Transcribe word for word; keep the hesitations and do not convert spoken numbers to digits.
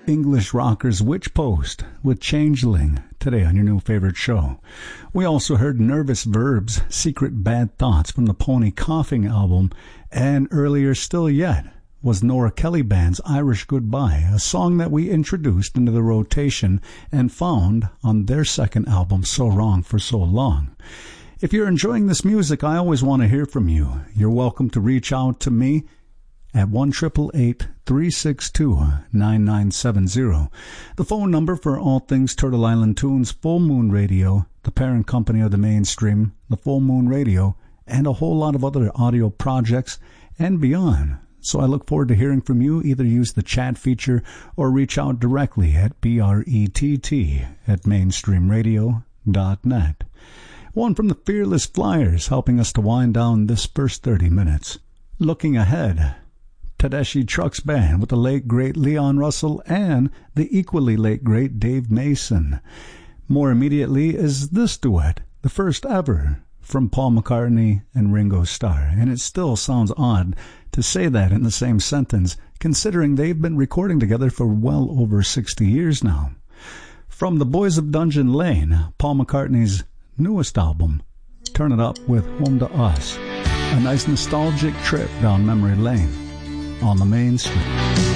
English rockers Witch Post with Changeling today on your new favorite show. We also heard Nervous Verbs' Secret Bad Thoughts from the Pony Coughing album, and earlier still yet was Nora Kelly Band's Irish Goodbye, a song that we introduced into the rotation and found on their second album, So Wrong for So Long. If you're enjoying this music, I always want to hear from you. You're welcome to reach out to me at one eight eight eight, three six two, nine nine seven zero. The phone number for all things Turtle Island Tunes, Full Moon Radio, the parent company of the Mainstream, the Full Moon Radio, and a whole lot of other audio projects and beyond. So I look forward to hearing from you. Either use the chat feature or reach out directly at B R E T T at mainstream radio dot net. One from the Fearless Flyers helping us to wind down this first thirty minutes. Looking ahead, Tedeschi Trucks Band with the late, great Leon Russell and the equally late, great Dave Mason. More immediately is this duet, the first ever from Paul McCartney and Ringo Starr. And it still sounds odd to say that in the same sentence, considering they've been recording together for well over sixty years now. From the Boys of Dungeon Lane, Paul McCartney's newest album, Turn It Up with Home to Us. A nice nostalgic trip down memory lane on the Mainstream.